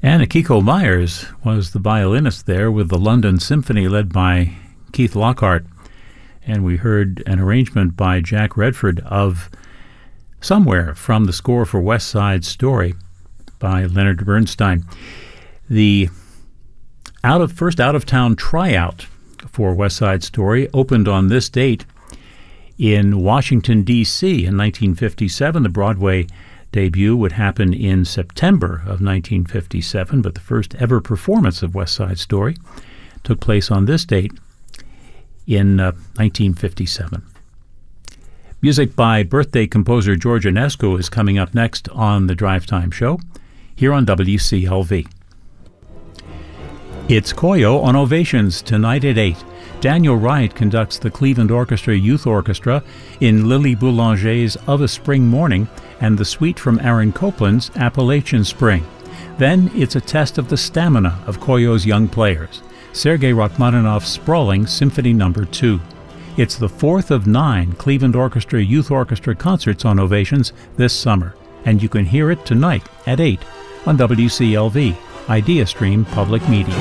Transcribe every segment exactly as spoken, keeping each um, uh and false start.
And Akiko Myers was the violinist there with the London Symphony led by Keith Lockhart. And we heard an arrangement by Jack Redford of Somewhere from the score for West Side Story by Leonard Bernstein. The out of first out-of-town tryout for West Side Story opened on this date in Washington, D C in nineteen fifty-seven. The Broadway debut would happen in September of nineteen fifty-seven, but the first ever performance of West Side Story took place on this date in uh, nineteen fifty-seven. Music by birthday composer George Enescu is coming up next on the Drive Time Show here on W C L V. It's Koyo on Ovations tonight at eight. Daniel Wright conducts the Cleveland Orchestra Youth Orchestra in Lily Boulanger's Of a Spring Morning and the suite from Aaron Copland's Appalachian Spring. Then it's a test of the stamina of Koyo's young players. Sergei Rachmaninoff's sprawling Symphony Number two. It's the fourth of nine Cleveland Orchestra Youth Orchestra concerts on Ovations this summer, and you can hear it tonight at eight on W C L V, IdeaStream Public Media.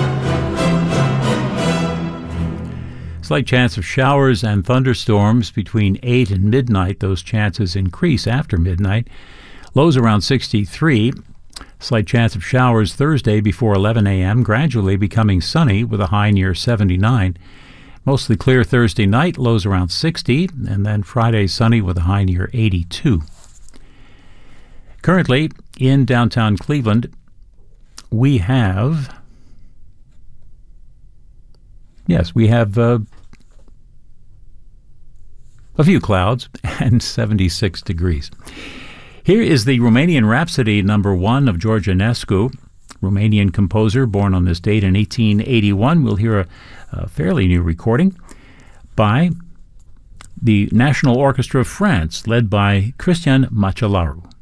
Slight chance of showers and thunderstorms between eight and midnight. Those chances increase after midnight. Lows around sixty-three. Slight chance of showers Thursday before eleven a.m., gradually becoming sunny with a high near seventy-nine. Mostly clear Thursday night, lows around sixty, and then Friday sunny with a high near eighty-two. Currently, in downtown Cleveland, we have... Yes, we have uh, a few clouds and seventy-six degrees. Here is the Romanian Rhapsody number one of George Enescu, Romanian composer born on this date in eighteen eighty-one. We'll hear a, a fairly new recording by the National Orchestra of France, led by Cristian Machelaru.